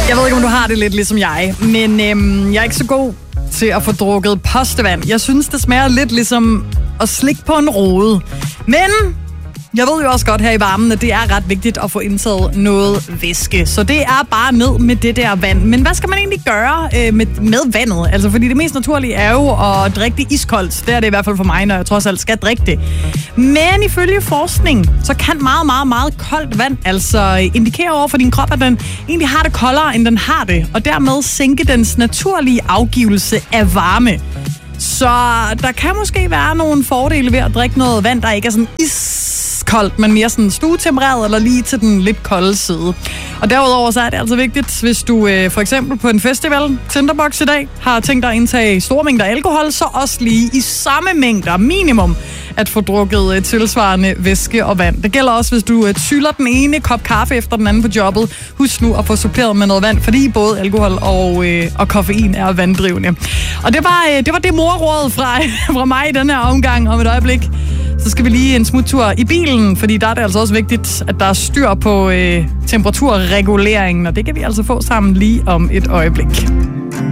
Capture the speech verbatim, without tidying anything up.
Jeg ved ikke, om du har det lidt ligesom jeg, men øhm, jeg er ikke så god til at få drukket postevand. Jeg synes, det smager lidt ligesom at slikke på en rode. Men jeg ved jo også godt her i varmen, at det er ret vigtigt at få indtaget noget væske. Så det er bare ned med det der vand. Men hvad skal man egentlig gøre øh, med, med vandet? Altså, fordi det mest naturlige er jo at drikke det iskoldt. Det er det i hvert fald for mig, når jeg trods alt skal drikke det. Men ifølge forskning, så kan meget, meget, meget koldt vand altså indikere over for din krop, at den egentlig har det koldere, end den har det. Og dermed sænke dens naturlige afgivelse af varme. Så der kan måske være nogle fordele ved at drikke noget vand, der ikke er sådan iskoldt, men mere sådan stuetempereret eller lige til den lidt kolde side. Og derudover så er det altså vigtigt, hvis du øh, for eksempel på en festival, Tinderbox i dag, har tænkt dig at indtage store mængder alkohol, så også lige i samme mængder minimum at få drukket øh, tilsvarende væske og vand. Det gælder også, hvis du øh, tyller den ene kop kaffe efter den anden på jobbet. Husk nu at få suppleret med noget vand, fordi både alkohol og, øh, og koffein er vanddrivende. Og det var, øh, det var det morråd fra, fra mig i den her omgang om et øjeblik. Så skal vi lige en smuttur i bilen, fordi der er det altså også vigtigt, at der er styr på øh, temperaturreguleringen, og det kan vi altså få sammen lige om et øjeblik.